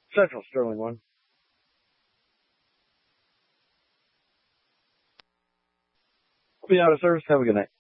Central Sterling 1. I'll be out of service. Have a good night.